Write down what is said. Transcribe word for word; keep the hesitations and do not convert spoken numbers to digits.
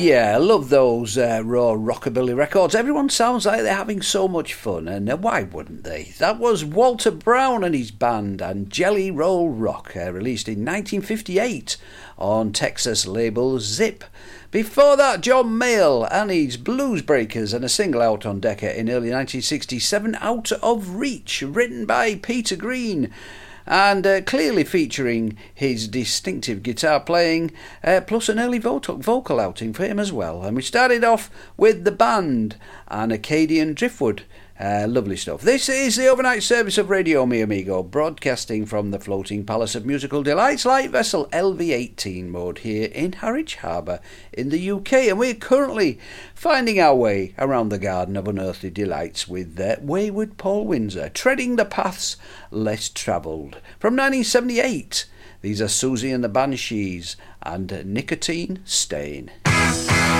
Yeah, I love those uh, raw rockabilly records. Everyone sounds like they're having so much fun, and uh, why wouldn't they? That was Walter Brown and his band and Jelly Roll Rock, uh, released in nineteen fifty-eight on Texas label Zip. Before that, John Mayall and his Blues Breakers, and a single out on Decca in early nineteen sixty-seven, Out of Reach, written by Peter Green, and uh, clearly featuring his distinctive guitar playing, uh, plus an early vocal, vocal outing for him as well. And we started off with the band and Acadian Driftwood. Uh, lovely stuff. This is the overnight service of Radio Mi Amigo, broadcasting from the floating palace of musical delights, light vessel L V eighteen mode here in Harwich Harbour in the U K, and we're currently finding our way around the garden of unearthly delights with uh, Wayward Paul Windsor, treading the paths less travelled. From nineteen seventy-eight, these are Susie and the Banshees and Nicotine Stain.